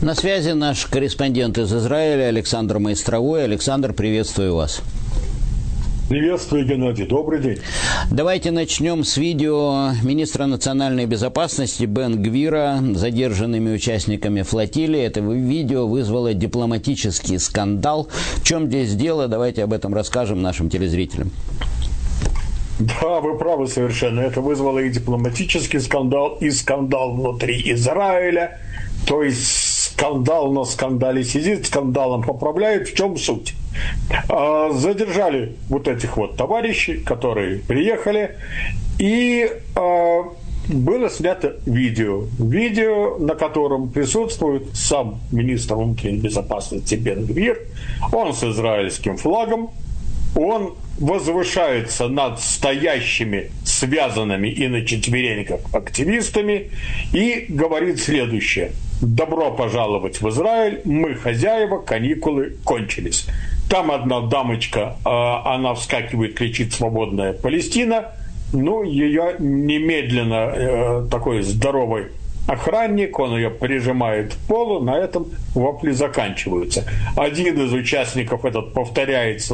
На связи наш корреспондент из Израиля Александр Майстровой. Александр, приветствую вас. Приветствую, Геннадий. Добрый день. Давайте начнем с видео министра национальной безопасности Бен Гвира с задержанными участниками флотилии. Это видео вызвало дипломатический скандал. В чем здесь дело? Давайте об этом расскажем нашим телезрителям. Да, вы правы совершенно. Это вызвало и дипломатический скандал, и скандал внутри Израиля. То есть скандал на скандале сидит, скандалом поправляет. В чем суть? Задержали вот этих вот товарищей, которые приехали, и было снято видео. Видео, на котором присутствует сам министр внутренней безопасности Бен Гвир. Он с израильским флагом. Он возвышается над стоящими, связанными и на четвереньках активистами и говорит следующее. «Добро пожаловать в Израиль, мы хозяева, каникулы кончились». Там одна дамочка, она вскакивает, кричит «Свободная Палестина». Ну, ее немедленно такой здоровый охранник, он ее прижимает к полу, на этом вопли заканчиваются. Один из участников этот повторяет